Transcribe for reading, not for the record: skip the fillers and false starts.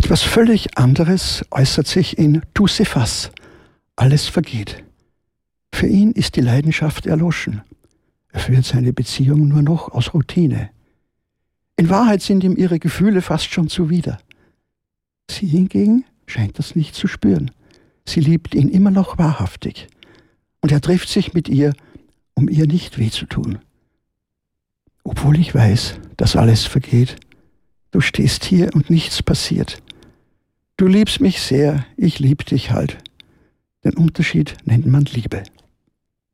Etwas völlig anderes äußert sich in Tout s'efface. Alles vergeht. Für ihn ist die Leidenschaft erloschen. Er führt seine Beziehung nur noch aus Routine. In Wahrheit sind ihm ihre Gefühle fast schon zuwider. Sie hingegen scheint das nicht zu spüren. Sie liebt ihn immer noch wahrhaftig. Und er trifft sich mit ihr, um ihr nicht weh zu tun. Obwohl ich weiß, dass alles vergeht. Du stehst hier und nichts passiert. Du liebst mich sehr, ich lieb dich halt. Den Unterschied nennt man Liebe.